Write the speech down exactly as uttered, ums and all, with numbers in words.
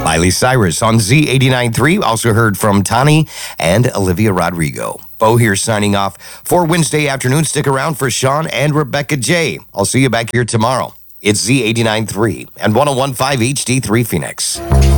Miley Cyrus on Z eighty-nine point three. Also heard from Tani and Olivia Rodrigo. Bo here signing off for Wednesday afternoon. Stick around for Sean and Rebecca J. I'll see you back here tomorrow. It's Z eighty-nine point three and one oh one point five H D three Phoenix.